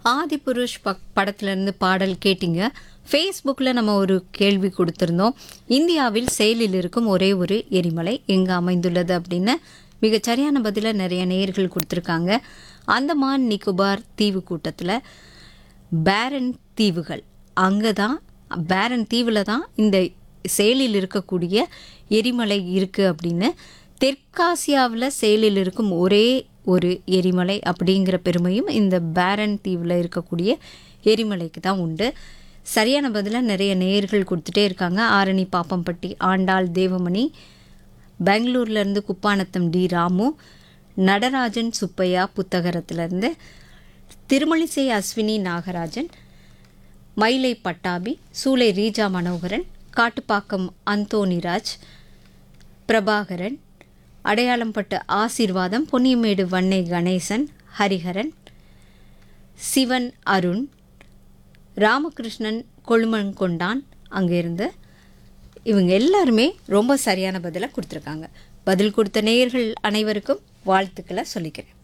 ஆதிபுருஷ் படத்துலேருந்து பாடல் கேட்டிங்க. ஃபேஸ்புக்கில் நம்ம ஒரு கேள்வி கொடுத்துருந்தோம். இந்தியாவில் செயலில் இருக்கும் ஒரே ஒரு எரிமலை எங்கே அமைந்துள்ளது அப்படின்னு மிகச் சரியான பதிலை நிறைய நேயர்கள் கொடுத்துருக்காங்க. அந்தமான் நிக்கோபார் தீவு கூட்டத்தில் பேரன் தீவுகள், அங்கே தான் பேரன் தீவில் தான் இந்த செயலில் இருக்கக்கூடிய எரிமலை இருக்குது அப்படின்னு. தெற்காசியாவில் செயலில் இருக்கும் ஒரே ஒரு எரிமலை அப்படிங்கிற பெருமையும் இந்த பேரன் தீவில் இருக்கக்கூடிய எரிமலைக்கு தான் உண்டு. சரியான பதிலாக நிறைய நேயர்கள் கொடுத்துட்டே இருக்காங்க. ஆரணி பாப்பம்பட்டி ஆண்டாள் தேவமணி, பெங்களூர்லேருந்து குப்பானத்தம் டி ராமு, நடராஜன் சுப்பையா புத்தகரத்துலேருந்து, திருமலிசை அஸ்வினி நாகராஜன், மயிலை பட்டாபி, சூளை ரீஜா மனோகரன், காட்டுப்பாக்கம் அந்தோனிராஜ், பிரபாகரன், அடையாளம்பட்ட ஆசீர்வாதம், பொன்னியமேடு வன்னை கணேசன், ஹரிஹரன், சிவன் அருண், ராமகிருஷ்ணன் கொழுமன்கொண்டான் அங்கேருந்து. இவங்க எல்லாருமே ரொம்ப சரியான பதிலை கொடுத்துருக்காங்க. பதில் கொடுத்த நேயர்கள் அனைவருக்கும் வாழ்த்துக்களை சொல்லிக்கிறேன்.